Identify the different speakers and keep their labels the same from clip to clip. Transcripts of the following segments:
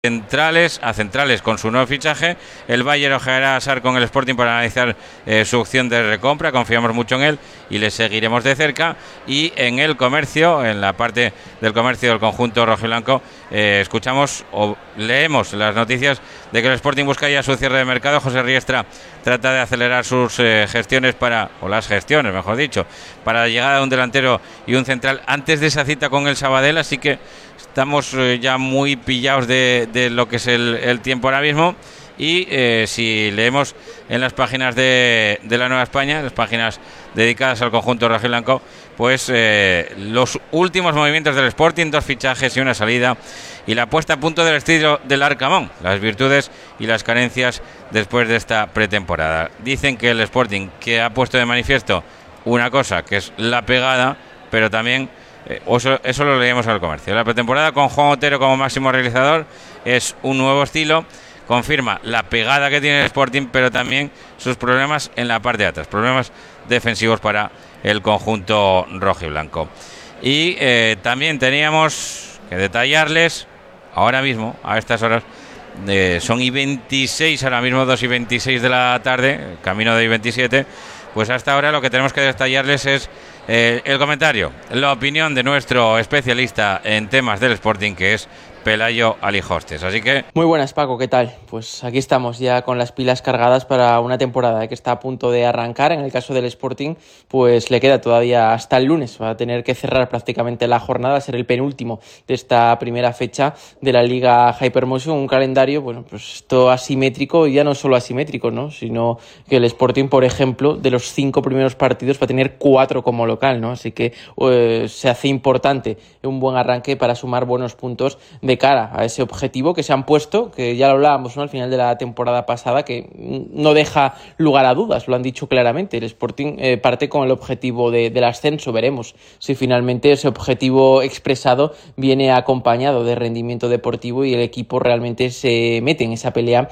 Speaker 1: a centrales con su nuevo fichaje. El Bayern ojeará a Sarr con el Sporting para analizar su opción de recompra. Confiamos mucho en él y le seguiremos de cerca. Y en el comercio, en la parte del comercio del conjunto rojiblanco, escuchamos o leemos las noticias de que el Sporting busca ya su cierre de mercado. José Riestra trata de acelerar sus gestiones para la llegada de un delantero y un central antes de esa cita con el Sabadell, así que estamos ya muy pillados de lo que es el tiempo ahora mismo. Y si leemos en las páginas de la Nueva España, las páginas dedicadas al conjunto rojiblanco, pues los últimos movimientos del Sporting, 2 fichajes y una salida, y la puesta a punto del estilo del Arcamón, las virtudes y las carencias después de esta pretemporada. Dicen que el Sporting, que ha puesto de manifiesto una cosa, que es la pegada, pero también eso lo leemos al comercio. La pretemporada con Juan Otero como máximo realizador es un nuevo estilo. Confirma la pegada que tiene el Sporting, pero también sus problemas en la parte de atrás, problemas defensivos para el conjunto rojiblanco. Y también teníamos que detallarles ahora mismo, a estas horas, son y26 ahora mismo, 2:26 de la tarde, camino de y27. Pues hasta ahora lo que tenemos que detallarles es el comentario, la opinión de nuestro especialista en temas del Sporting, que es Pelayo Alijostes. Así que...
Speaker 2: Muy buenas, Paco, ¿qué tal? Pues aquí estamos ya con las pilas cargadas para una temporada que está a punto de arrancar. En el caso del Sporting, pues le queda todavía hasta el lunes. Va a tener que cerrar prácticamente la jornada, ser el penúltimo de esta primera fecha de la Liga Hypermotion. Un calendario, bueno, pues esto asimétrico, y ya no solo asimétrico, ¿no? Sino que el Sporting, por ejemplo, de los 5 primeros partidos va a tener 4 como local, ¿no? Así que se hace importante un buen arranque para sumar buenos puntos de cara a ese objetivo que se han puesto, que ya lo hablábamos, ¿no?, al final de la temporada pasada, que no deja lugar a dudas, lo han dicho claramente. El Sporting parte con el objetivo del ascenso. Veremos si finalmente ese objetivo expresado viene acompañado de rendimiento deportivo y el equipo realmente se mete en esa pelea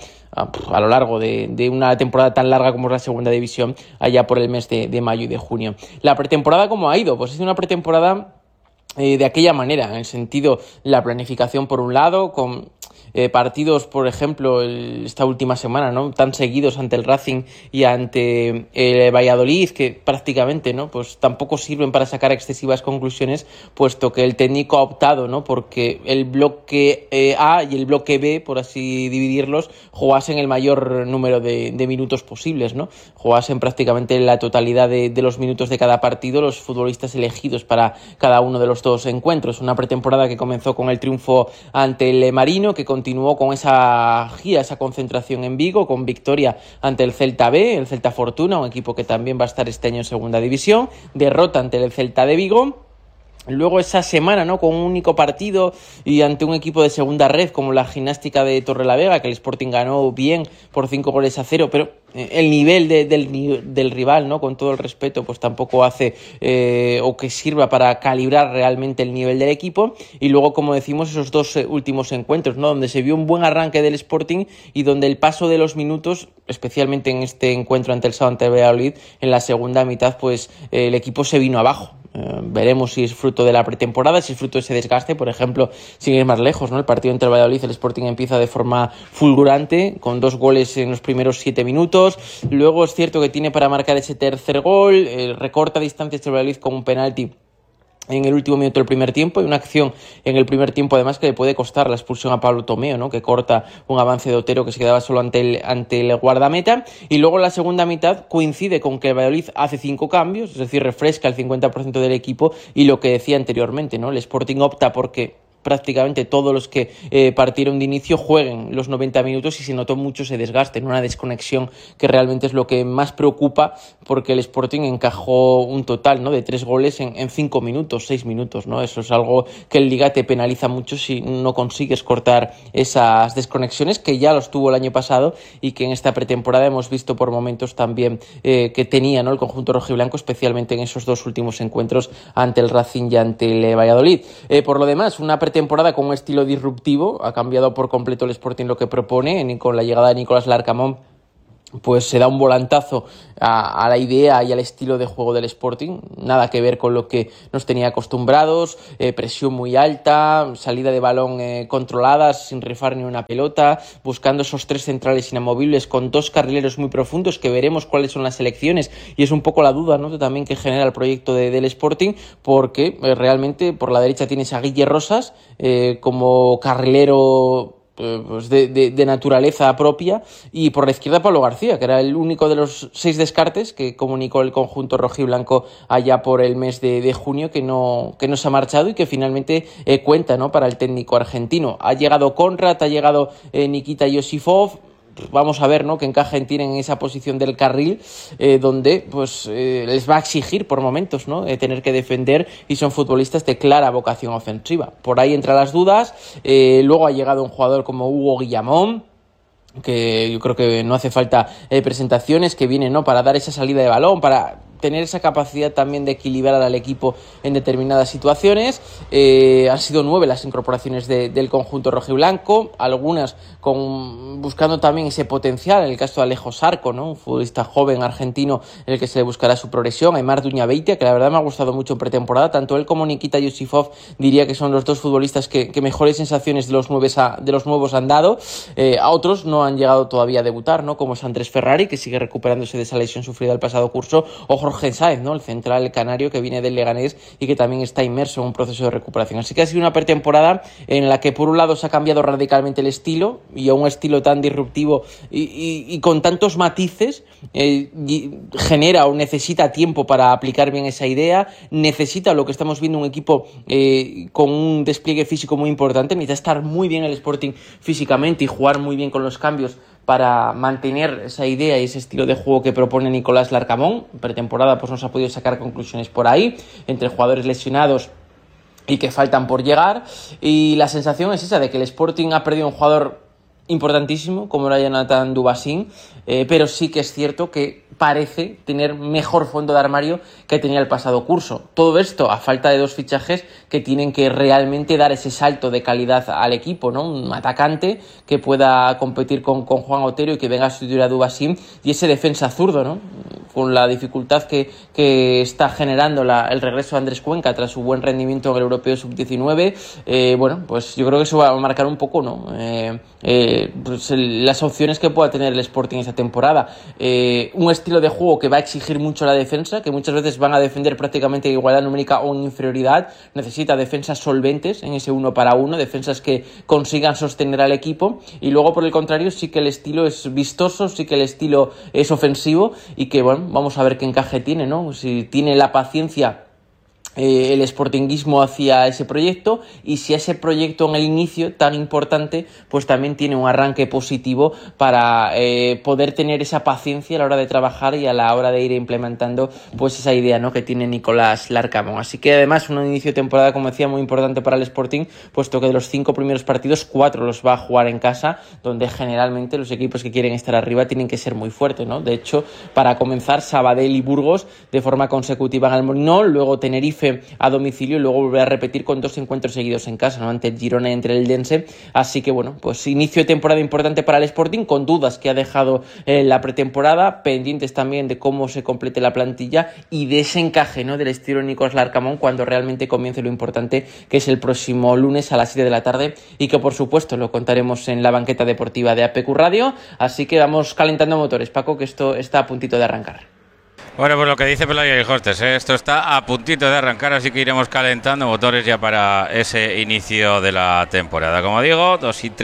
Speaker 2: a lo largo de una temporada tan larga como es la segunda división, allá por el mes de mayo y de junio. La pretemporada, ¿cómo ha ido? Pues es una pretemporada de aquella manera, en el sentido, la planificación por un lado, con partidos, por ejemplo, esta última semana, ¿no?, tan seguidos ante el Racing y ante el Valladolid, que prácticamente, ¿no?, pues tampoco sirven para sacar excesivas conclusiones, puesto que el técnico ha optado, ¿no?, porque el bloque A y el bloque B, por así dividirlos, jugasen el mayor número de minutos posibles, ¿no? Jugasen prácticamente la totalidad de los minutos de cada partido los futbolistas elegidos para cada uno de los 2 encuentros. Una pretemporada que comenzó con el triunfo ante el Marino, que continuó con esa gira, esa concentración en Vigo, con victoria ante el Celta B, el Celta Fortuna, un equipo que también va a estar este año en segunda división, derrota ante el Celta de Vigo. Luego esa semana, ¿no?, con un único partido y ante un equipo de segunda red como la Gimnástica de Torrelavega, que el Sporting ganó bien por 5-0, pero el nivel del rival, ¿no?, con todo el respeto, pues tampoco hace o que sirva para calibrar realmente el nivel del equipo. Y luego, como decimos, esos 2 últimos encuentros, ¿no?, donde se vio un buen arranque del Sporting y donde el paso de los minutos, especialmente en este encuentro ante el sábado ante el Valladolid, en la segunda mitad, pues el equipo se vino abajo. Veremos si es fruto de la pretemporada, si es fruto de ese desgaste. Por ejemplo, sin ir más lejos, ¿no?, el partido entre el Valladolid, el Sporting empieza de forma fulgurante, con 2 goles en los primeros 7 minutos. Luego es cierto que tiene para marcar ese tercer gol, recorta distancias el Valladolid con un penalti en el último minuto del primer tiempo, y una acción en el primer tiempo además que le puede costar la expulsión a Pablo Tomeo, ¿no?, que corta un avance de Otero que se quedaba solo ante el guardameta. Y luego en la segunda mitad coincide con que el Valladolid hace 5 cambios, es decir, refresca el 50% del equipo, y lo que decía anteriormente, ¿no?, el Sporting opta porque prácticamente todos los que partieron de inicio jueguen los 90 minutos y se notó mucho ese desgaste, una desconexión que realmente es lo que más preocupa, porque el Sporting encajó un total, ¿no?, de 3 goles en 5 minutos, 6 minutos, ¿no? Eso es algo que en Liga te penaliza mucho si no consigues cortar esas desconexiones, que ya los tuvo el año pasado y que en esta pretemporada hemos visto por momentos también que tenía, ¿no?, el conjunto rojiblanco, especialmente en esos 2 últimos encuentros ante el Racing y ante el Valladolid. Por lo demás, una pretemporada con un estilo disruptivo. Ha cambiado por completo el Sporting lo que propone con la llegada de Nicolás Larcamón pues se da un volantazo a la idea y al estilo de juego del Sporting, nada que ver con lo que nos tenía acostumbrados, presión muy alta, salida de balón controlada, sin rifar ni una pelota, buscando esos 3 centrales inamovibles con 2 carrileros muy profundos, que veremos cuáles son las elecciones, y es un poco la duda, ¿no?, también que genera el proyecto del Sporting, porque realmente por la derecha tienes a Guille Rosas como carrilero pues de naturaleza propia, y por la izquierda Pablo García, que era el único de los 6 descartes que comunicó el conjunto rojiblanco allá por el mes de junio, que no se ha marchado y que finalmente cuenta, ¿no?, para el técnico argentino. Ha llegado Konrad, ha llegado Nikita Yosifov. Vamos a ver, ¿no?, que encajen tienen en esa posición del carril, donde pues les va a exigir por momentos, ¿no?, tener que defender, y son futbolistas de clara vocación ofensiva. Por ahí entran las dudas. Luego ha llegado un jugador como Hugo Guillamón, que yo creo que no hace falta presentaciones, que viene, ¿no?, para dar esa salida de balón, para tener esa capacidad también de equilibrar al equipo en determinadas situaciones. Han sido 9 las incorporaciones del conjunto rojiblanco, algunas buscando también ese potencial. En el caso de Alejo Sarco, ¿no?, un futbolista joven argentino en el que se le buscará su progresión. Aimar Duñabeitia, que la verdad me ha gustado mucho en pretemporada, tanto él como Nikita Yosifov diría que son los 2 futbolistas que mejores sensaciones de los nuevos han dado. A otros no han llegado todavía a debutar, ¿no?, como es Andrés Ferrari, que sigue recuperándose de esa lesión sufrida el pasado curso, o Jorge Sáez, ¿no?, el central canario que viene del Leganés y que también está inmerso en un proceso de recuperación. Así que ha sido una pretemporada en la que por un lado se ha cambiado radicalmente el estilo, y a un estilo tan disruptivo y con tantos matices, genera o necesita tiempo para aplicar bien esa idea, necesita lo que estamos viendo un equipo con un despliegue físico muy importante, necesita estar muy bien el Sporting físicamente y jugar muy bien con los cambios para mantener esa idea y ese estilo de juego que propone Nicolás Larcamón. En pretemporada pues no se ha podido sacar conclusiones por ahí, entre jugadores lesionados y que faltan por llegar, y la sensación es esa de que el Sporting ha perdido un jugador importantísimo como era Jonathan Dubasín, pero sí que es cierto que parece tener mejor fondo de armario que tenía el pasado curso. Todo esto a falta de 2 fichajes que tienen que realmente dar ese salto de calidad al equipo, ¿no? Un atacante que pueda competir con Juan Otero y que venga a sustituir a Dubasín, y ese defensa zurdo, ¿no?, con la dificultad que está generando el regreso de Andrés Cuenca tras su buen rendimiento en el Europeo Sub-19. Bueno, pues yo creo que eso va a marcar un poco, ¿no?, pues las opciones que pueda tener el Sporting esta temporada. Un estilo de juego que va a exigir mucho la defensa, que muchas veces van a defender prácticamente en igualdad numérica o en inferioridad. Necesita defensas solventes en ese 1 para 1, defensas que consigan sostener al equipo, y luego por el contrario sí que el estilo es vistoso, sí que el estilo es ofensivo, y que bueno, vamos a ver qué encaje tiene, ¿no?, si tiene la paciencia el sportinguismo hacia ese proyecto, y si ese proyecto en el inicio tan importante pues también tiene un arranque positivo para poder tener esa paciencia a la hora de trabajar y a la hora de ir implementando pues esa idea, ¿no?, que tiene Nicolás Larcamón. Así que además un inicio de temporada, como decía, muy importante para el Sporting, puesto que de los 5 primeros partidos 4 los va a jugar en casa, donde generalmente los equipos que quieren estar arriba tienen que ser muy fuertes, ¿no? De hecho, para comenzar, Sabadell y Burgos de forma consecutiva en el Molinón, luego Tenerife a domicilio, y luego volver a repetir con 2 encuentros seguidos en casa, ¿no?, ante el Girona y entre el Eldense. Así que bueno, pues inicio de temporada importante para el Sporting, con dudas que ha dejado la pretemporada, pendientes también de cómo se complete la plantilla y de ese encaje, ¿no?, del estilo Nicolás Larcamón cuando realmente comience lo importante, que es el próximo lunes a las 7 de la tarde, y que por supuesto lo contaremos en la banqueta deportiva de APQ Radio. Así que vamos calentando motores, Paco, que esto está a puntito de arrancar.
Speaker 1: Bueno, pues lo que dice Pelayo y Hostes, esto está a puntito de arrancar, así que iremos calentando motores ya para ese inicio de la temporada. Como digo,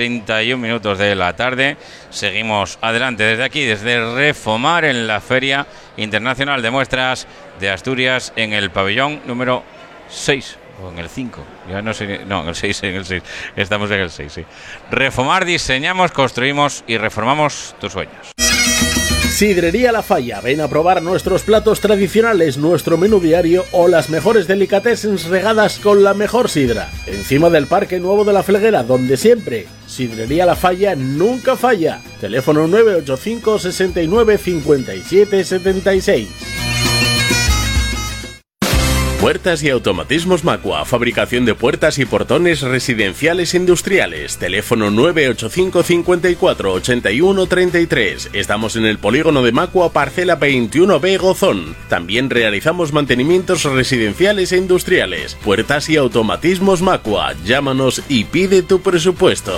Speaker 1: 2:31 de la tarde, seguimos adelante desde aquí, desde Refomar, en la Feria Internacional de Muestras de Asturias, en el pabellón número 6. O en el 5, ya no sé, no, en el 6, estamos en el 6, sí. Refomar, diseñamos, construimos y reformamos tus sueños.
Speaker 3: Sidrería La Falla, ven a probar nuestros platos tradicionales, nuestro menú diario o las mejores delicatessens regadas con la mejor sidra. Encima del Parque Nuevo de la Felguera, donde siempre, Sidrería La Falla nunca falla. Teléfono 985 69 57 76. Puertas y automatismos Macua, fabricación de puertas y portones residenciales e industriales. Teléfono 985 54 81 33. Estamos en el polígono de Macua, parcela 21B Gozón. También realizamos mantenimientos residenciales e industriales. Puertas y automatismos Macua. Llámanos y pide tu presupuesto.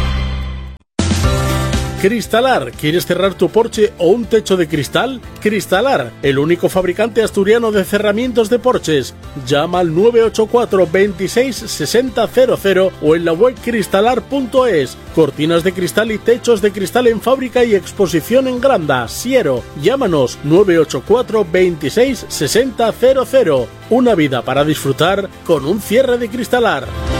Speaker 3: Cristalar, ¿quieres cerrar tu porche o un techo de cristal? Cristalar, el único fabricante asturiano de cerramientos de porches. Llama al 984 26 60 00 o en la web cristalar.es. Cortinas de cristal y techos de cristal en fábrica y exposición en Granda, Siero. Llámanos 984 26 60 00. Una vida para disfrutar con un cierre de Cristalar.